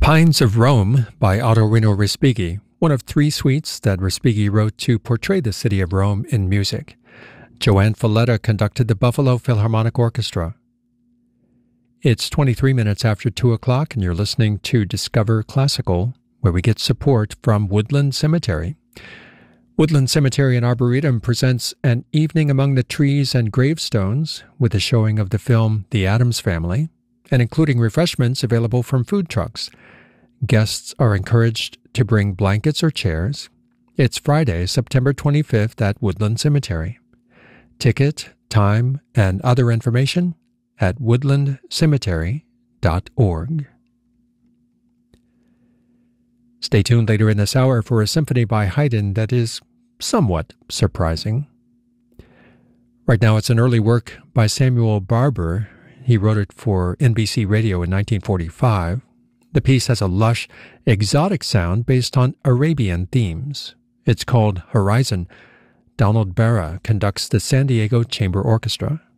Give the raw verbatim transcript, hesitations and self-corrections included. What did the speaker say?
Pines of Rome by Ottorino Respighi, one of three suites that Respighi wrote to portray the city of Rome in music. Joanne Falletta conducted the Buffalo Philharmonic Orchestra. It's twenty-three minutes after two o'clock, and you're listening to Discover Classical, where we get support from Woodland Cemetery. Woodland Cemetery and Arboretum presents An Evening Among the Trees and Gravestones with a showing of the film The Addams Family, and including refreshments available from food trucks. Guests are encouraged to bring blankets or chairs. It's Friday, September twenty-fifth at Woodland Cemetery. Ticket, time, and other information at woodland cemetery dot org. Stay tuned later in this hour for a symphony by Haydn that is somewhat surprising. Right now it's an early work by Samuel Barber. He wrote it for N B C Radio in nineteen forty-five. The piece has a lush, exotic sound based on Arabian themes. It's called Horizon. Donald Barra conducts the San Diego Chamber Orchestra.